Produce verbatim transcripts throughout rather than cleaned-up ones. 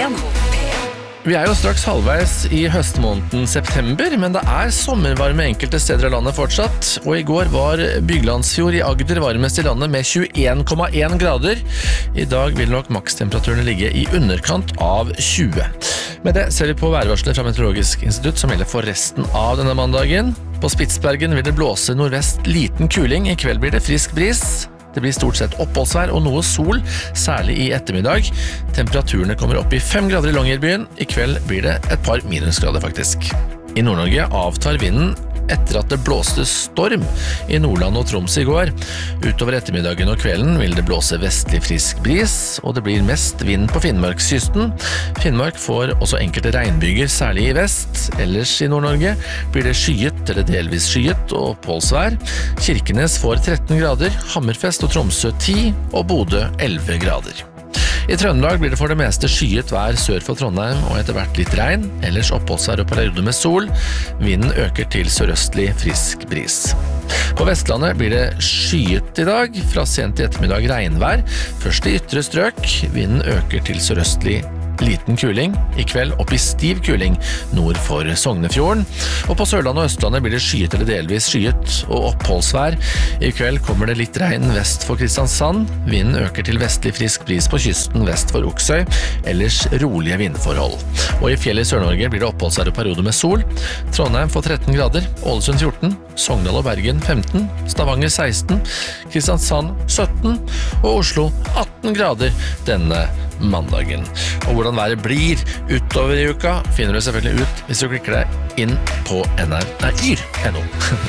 P en. Vi er jo straks halvveis i høstmåneden september, men det er sommervarme enkelte steder av landet fortsatt, og i går var Byglandsfjord i Agder varmest i landet med tjueen komma en grader. I dag vil nok makstemperaturene ligge i underkant av tjue. Med det ser vi på værvarselet fra Meteorologisk institutt som gjelder for resten av denne mandagen. På Spitsbergen vil det blåse nordvest liten kuling, i kveld blir det frisk bris. Det blir stort sett oppholdsvær og noe sol, særlig i ettermiddag. Temperaturene kommer opp i fem grader i Longyearbyen. I kveld blir det et par minusgrader faktisk. I Nord-Norge avtar vinden etter at det blåste storm i Nordland og Troms i går. Utover ettermiddagen og kvelden vil det blåse vestlig frisk bris, og det blir mest vind på Finnmarkskysten. Finnmark får også enkelte regnbyger, særlig i vest. Ellers i Nord-Norge blir det skyet eller delvis skyet og oppholdsvær. Kirkenes får tretten grader, Hammerfest og Tromsø ti, og Bodø elleve grader. I Trøndelag blir det for det meste skyet vær sør for Trondheim og etter hvert litt regn, ellers oppholdsvær og perioder med sol. Vinden øker til sørøstlig frisk bris. På Vestlandet blir det skyet i dag, fra sent i ettermiddag regnvær, først i ytre strøk. Vinden øker til sørøstlig liten kuling, i kveld opp i stiv kuling nord for Sognefjorden. Og på Sørlandet og Østlandet blir det skyet eller delvis skyet og oppholdsvær. I kveld kommer det litt regn vest for Kristiansand. Vinden øker til vestlig frisk bris på kysten vest for Oksøy, ellers rolige vindforhold. Og i fjellet i Sør-Norge blir det oppholdsvær og perioder med sol. Trondheim får tretten grader, Ålesund fjorten, Sogndal og Bergen femten, Stavanger seksten, Kristiansand sytten og Oslo atten grader denne mandagen. Og hvordan været blir utover i uka finner du selvfølgelig ut hvis du klikker deg inn på N R K punktum N O.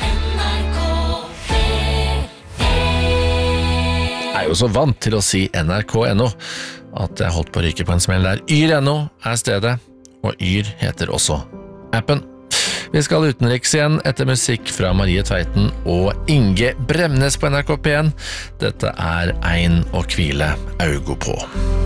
Jeg er jo så vant til å si N R K punktum N O at jeg holdt på å ryke på en smell der. yr punktum N O er stedet, og Yr heter også appen. Vi skal utenriks igjen etter musikk fra Marie Tveiten og Inge Bremnes på N R K P en. Dette er Ein å hvile augo på.